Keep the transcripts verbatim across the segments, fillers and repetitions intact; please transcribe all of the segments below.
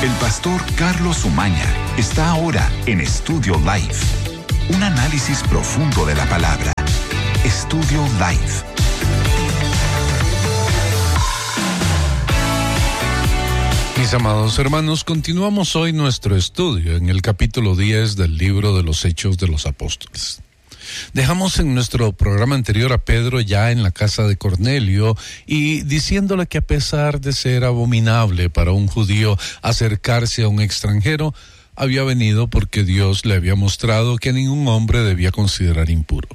El pastor Carlos Umaña está ahora en Estudio Life. Un análisis profundo de la palabra. Estudio Life. Mis amados hermanos, continuamos hoy nuestro estudio en el capítulo diez del libro de los Hechos de los Apóstoles. Dejamos en nuestro programa anterior a Pedro ya en la casa de Cornelio y diciéndole que a pesar de ser abominable para un judío acercarse a un extranjero, había venido porque Dios le había mostrado que ningún hombre debía considerar impuro.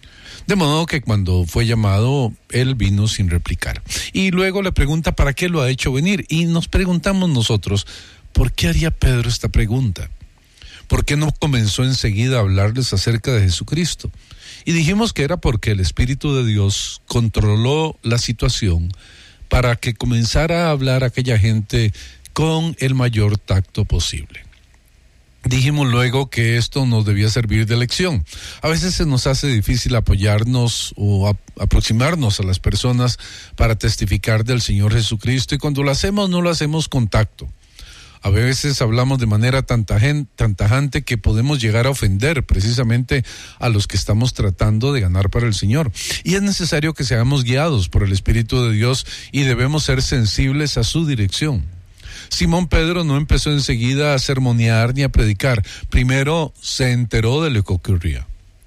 De modo que cuando fue llamado, él vino sin replicar. Y luego le pregunta para qué lo ha hecho venir. Y nos preguntamos nosotros, ¿por qué haría Pedro esta pregunta? ¿Por qué no comenzó enseguida a hablarles acerca de Jesucristo? Y dijimos que era porque el Espíritu de Dios controló la situación para que comenzara a hablar a aquella gente con el mayor tacto posible. Dijimos luego que esto nos debía servir de lección. A veces se nos hace difícil apoyarnos o a, aproximarnos a las personas para testificar del Señor Jesucristo, y cuando lo hacemos no lo hacemos con tacto. A veces hablamos de manera tan, tajen, tan tajante que podemos llegar a ofender precisamente a los que estamos tratando de ganar para el Señor. Y es necesario que seamos guiados por el Espíritu de Dios y debemos ser sensibles a su dirección. Simón Pedro no empezó enseguida a sermonear ni a predicar. Primero se enteró de lo que ocurría.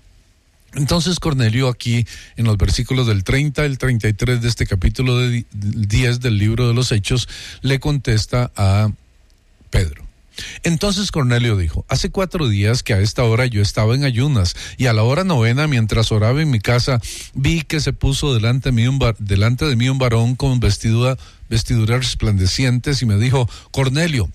Entonces Cornelio, aquí en los versículos del treinta al treinta y tres de este capítulo de diez del libro de los Hechos, le contesta a Pedro. Entonces Cornelio dijo: hace cuatro días que a esta hora yo estaba en ayunas, y a la hora novena, mientras oraba en mi casa, vi que se puso delante de mí un, bar, delante de mí un varón con vestidura, vestiduras resplandecientes, y me dijo: Cornelio,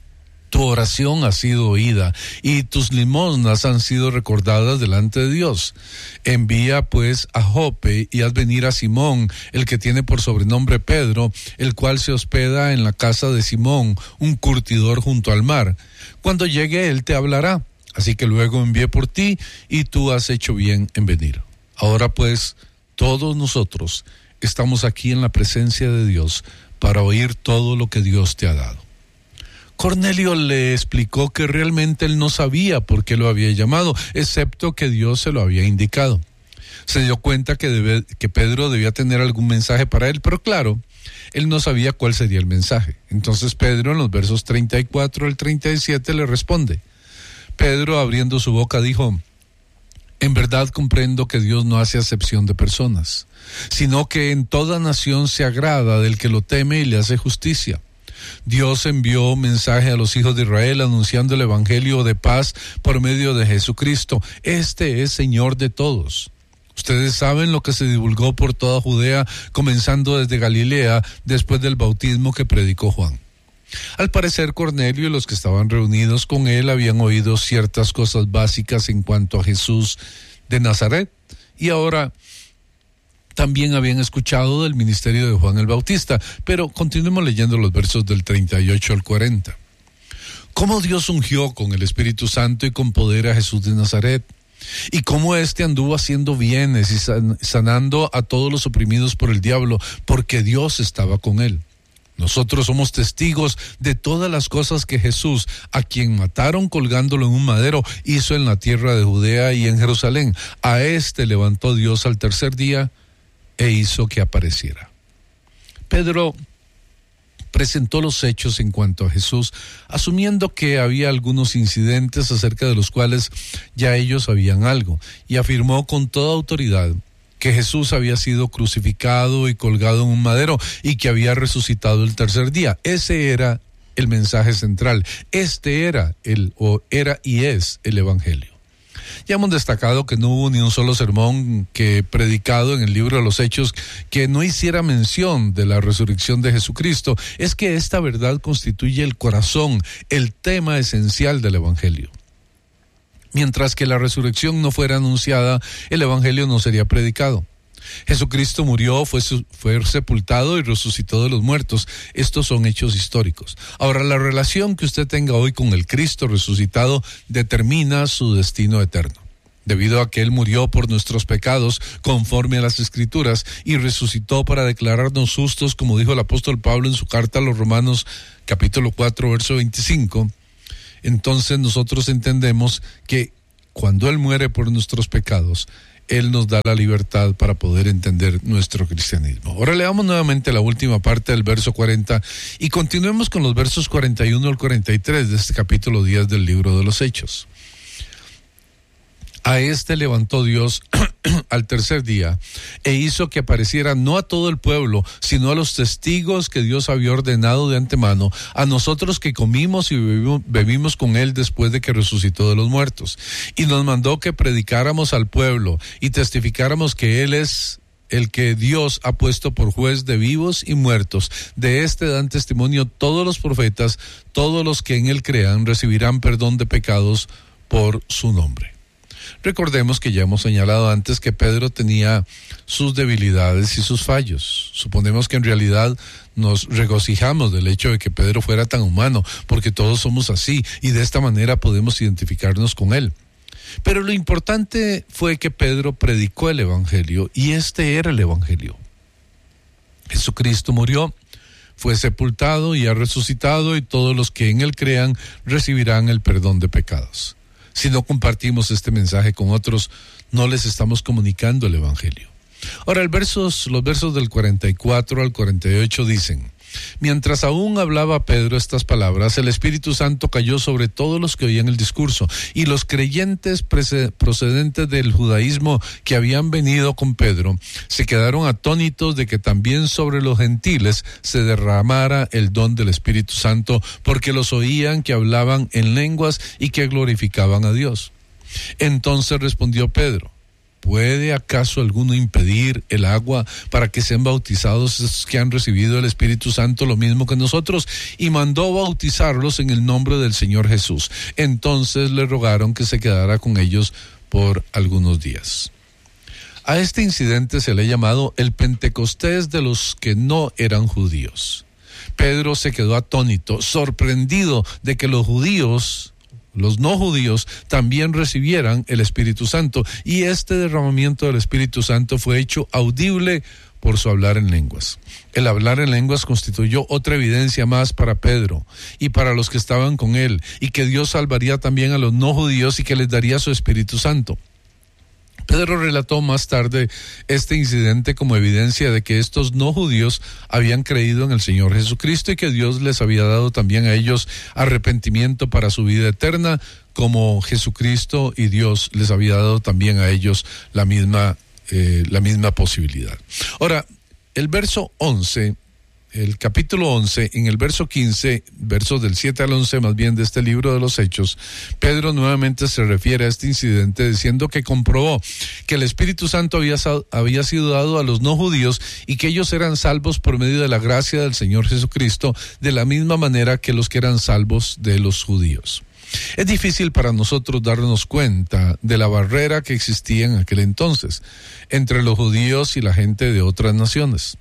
tu oración ha sido oída y tus limosnas han sido recordadas delante de Dios. Envía pues a Jope y haz venir a Simón, el que tiene por sobrenombre Pedro, el cual se hospeda en la casa de Simón, un curtidor junto al mar. Cuando llegue él te hablará. Así que luego envié por ti y tú has hecho bien en venir. Ahora pues todos nosotros estamos aquí en la presencia de Dios para oír todo lo que Dios te ha dado. Cornelio le explicó que realmente él no sabía por qué lo había llamado, excepto que Dios se lo había indicado. Se dio cuenta que, debe, que Pedro debía tener algún mensaje para él, pero claro, él no sabía cuál sería el mensaje. Entonces Pedro, en los versos treinta y cuatro al treinta y siete, le responde. Pedro, abriendo su boca, dijo: en verdad comprendo que Dios no hace acepción de personas, sino que en toda nación se agrada del que lo teme y le hace justicia. Dios envió mensaje a los hijos de Israel anunciando el evangelio de paz por medio de Jesucristo. Este es Señor de todos. Ustedes saben lo que se divulgó por toda Judea, comenzando desde Galilea, después del bautismo que predicó Juan. Al parecer, Cornelio y los que estaban reunidos con él habían oído ciertas cosas básicas en cuanto a Jesús de Nazaret, y ahora también habían escuchado del ministerio de Juan el Bautista. Pero continuemos leyendo los versos del treinta y ocho al cuarenta. Cómo Dios ungió con el Espíritu Santo y con poder a Jesús de Nazaret, y cómo éste anduvo haciendo bienes y sanando a todos los oprimidos por el diablo, porque Dios estaba con él. Nosotros somos testigos de todas las cosas que Jesús, a quien mataron colgándolo en un madero, hizo en la tierra de Judea y en Jerusalén. A éste levantó Dios al tercer día e hizo que apareciera. Pedro presentó los hechos en cuanto a Jesús, asumiendo que había algunos incidentes acerca de los cuales ya ellos sabían algo, y afirmó con toda autoridad que Jesús había sido crucificado y colgado en un madero y que había resucitado el tercer día. Ese era el mensaje central. Este era el, o era y es el evangelio. Ya hemos destacado que no hubo ni un solo sermón que predicado en el libro de los Hechos que no hiciera mención de la resurrección de Jesucristo. Es que esta verdad constituye el corazón, el tema esencial del evangelio. Mientras que la resurrección no fuera anunciada, el evangelio no sería predicado. Jesucristo murió, fue, fue sepultado y resucitó de los muertos. Estos son hechos históricos. Ahora, la relación que usted tenga hoy con el Cristo resucitado determina su destino eterno. debido a que Él murió por nuestros pecados conforme a las Escrituras y resucitó para declararnos justos, como dijo el apóstol Pablo en su carta a los Romanos capítulo cuatro, verso veinticinco, entonces nosotros entendemos que cuando Él muere por nuestros pecados, Él nos da la libertad para poder entender nuestro cristianismo. Ahora leamos nuevamente la última parte del verso cuarenta y continuemos con los versos cuarenta y uno al cuarenta y tres de este capítulo diez del libro de los Hechos. A este levantó Dios al tercer día e hizo que apareciera no a todo el pueblo, sino a los testigos que Dios había ordenado de antemano, a nosotros que comimos y bebimos, bebimos con Él después de que resucitó de los muertos. Y nos mandó que predicáramos al pueblo y testificáramos que Él es el que Dios ha puesto por juez de vivos y muertos. De este dan testimonio todos los profetas, todos los que en Él crean recibirán perdón de pecados por su nombre. Recordemos que ya hemos señalado antes que Pedro tenía sus debilidades y sus fallos. Suponemos que en realidad nos regocijamos del hecho de que Pedro fuera tan humano, porque todos somos así y de esta manera podemos identificarnos con él. Pero lo importante fue que Pedro predicó el Evangelio y este era el Evangelio. Jesucristo murió, fue sepultado y ha resucitado y todos los que en él crean recibirán el perdón de pecados. Si no compartimos este mensaje con otros, no les estamos comunicando el Evangelio. Ahora, el versos, los versos del cuarenta y cuatro al cuarenta y ocho dicen: mientras aún hablaba Pedro estas palabras, el Espíritu Santo cayó sobre todos los que oían el discurso, y los creyentes procedentes del judaísmo que habían venido con Pedro se quedaron atónitos de que también sobre los gentiles se derramara el don del Espíritu Santo, porque los oían que hablaban en lenguas y que glorificaban a Dios. Entonces respondió Pedro: ¿puede acaso alguno impedir el agua para que sean bautizados esos que han recibido el Espíritu Santo lo mismo que nosotros? Y mandó bautizarlos en el nombre del Señor Jesús. Entonces le rogaron que se quedara con ellos por algunos días. A este incidente se le ha llamado el Pentecostés de los que no eran judíos. Pedro se quedó atónito, sorprendido de que los judíos, los no judíos, también recibieran el Espíritu Santo, y este derramamiento del Espíritu Santo fue hecho audible por su hablar en lenguas. El hablar en lenguas constituyó otra evidencia más para Pedro y para los que estaban con él, y que Dios salvaría también a los no judíos y que les daría su Espíritu Santo. Pedro relató más tarde este incidente como evidencia de que estos no judíos habían creído en el Señor Jesucristo y que Dios les había dado también a ellos arrepentimiento para su vida eterna, como Jesucristo y Dios les había dado también a ellos la misma, eh, la misma posibilidad. Ahora, el verso once, el capítulo once, en el verso quince, versos del siete al once más bien de este libro de los Hechos, Pedro nuevamente se refiere a este incidente diciendo que comprobó que el Espíritu Santo había, había sido dado a los no judíos y que ellos eran salvos por medio de la gracia del Señor Jesucristo, de la misma manera que los que eran salvos de los judíos. Es difícil para nosotros darnos cuenta de la barrera que existía en aquel entonces entre los judíos y la gente de otras naciones.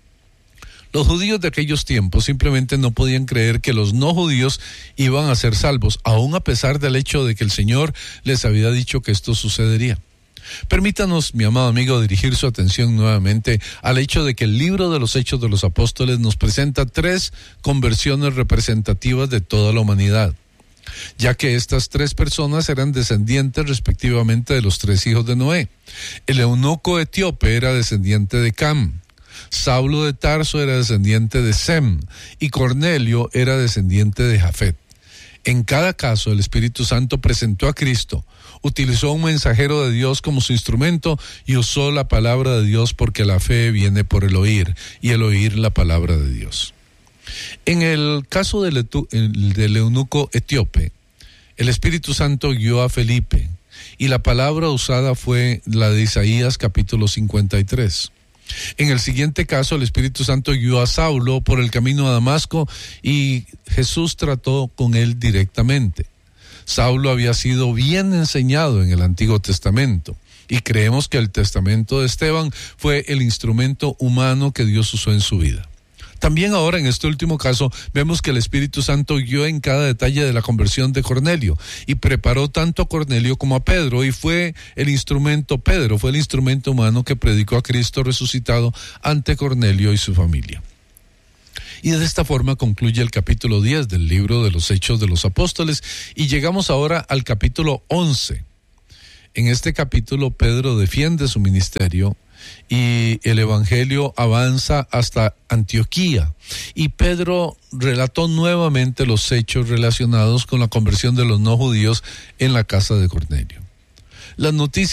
Los judíos de aquellos tiempos simplemente no podían creer que los no judíos iban a ser salvos, aun a pesar del hecho de que el Señor les había dicho que esto sucedería. Permítanos, mi amado amigo, dirigir su atención nuevamente al hecho de que el libro de los Hechos de los Apóstoles nos presenta tres conversiones representativas de toda la humanidad, ya que estas tres personas eran descendientes respectivamente de los tres hijos de Noé. El eunuco etíope era descendiente de Cam, Saulo de Tarso era descendiente de Sem y Cornelio era descendiente de Jafet. En cada caso, el Espíritu Santo presentó a Cristo, utilizó un mensajero de Dios como su instrumento y usó la palabra de Dios, porque la fe viene por el oír y el oír la palabra de Dios. En el caso del, del eunuco etíope, el Espíritu Santo guió a Felipe y la palabra usada fue la de Isaías capítulo cincuenta y tres. En el siguiente caso, el Espíritu Santo guió a Saulo por el camino a Damasco y Jesús trató con él directamente. Saulo había sido bien enseñado en el Antiguo Testamento y creemos que el testamento de Esteban fue el instrumento humano que Dios usó en su vida. También ahora en este último caso vemos que el Espíritu Santo guió en cada detalle de la conversión de Cornelio y preparó tanto a Cornelio como a Pedro, y fue el instrumento, Pedro fue el instrumento humano que predicó a Cristo resucitado ante Cornelio y su familia. Y de esta forma concluye el capítulo diez del libro de los Hechos de los Apóstoles, y llegamos ahora al capítulo once. En este capítulo Pedro defiende su ministerio y el evangelio avanza hasta Antioquía, y Pedro relató nuevamente los hechos relacionados con la conversión de los no judíos en la casa de Cornelio. Las noticias